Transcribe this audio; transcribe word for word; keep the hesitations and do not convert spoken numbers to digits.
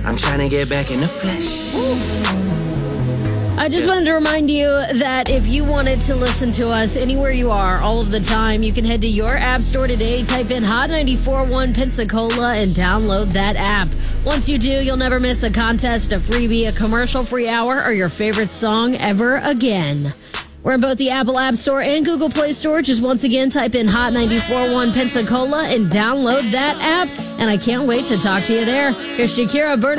I'm trying to get back in the flesh. I just wanted to remind you that if you wanted to listen to us anywhere you are, all of the time, you can head to your app store today, type in Hot ninety-four point one Pensacola, and download that app. Once you do, you'll never miss a contest, a freebie, a commercial-free hour, or your favorite song ever again. We're in both the Apple App Store and Google Play Store. Just once again, type in Hot ninety-four point one Pensacola and download that app. And I can't wait to talk to you there. Here's Shakira Burner.